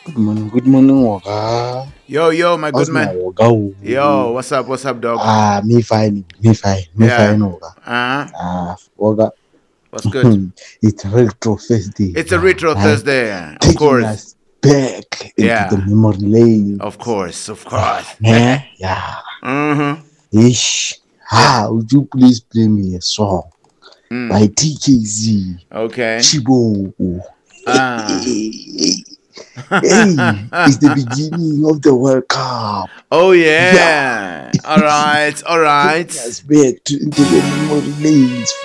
Good morning, Waka. Yo, my good How's my man. Waka? Yo, what's up, dog? Me Yeah. fine, Waka. Uh huh. Waka. What's good? It's Retro Thursday It's a now, retro right? Thursday, of Taking course. us back into the Yeah, memory lane. of course, of Yeah, course. man. Yeah. Mm-hmm. Ish. Yeah. Would you please play me a song by Mm. TKZ? Okay. Chibo. Ah. Hey, it's the beginning of the World Cup. Oh Yeah. yeah. All right. All Taking us right. back into the memory lanes